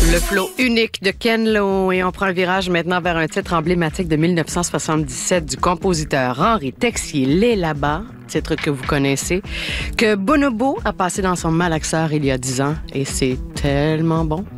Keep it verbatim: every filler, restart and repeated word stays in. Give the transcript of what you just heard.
Le flow unique de Ken Lo et on prend le virage maintenant vers un titre emblématique de dix-neuf cent soixante-dix-sept du compositeur Henri Texier, Les là-bas, titre que vous connaissez, que Bonobo a passé dans son malaxeur il y a dix ans et c'est tellement bon.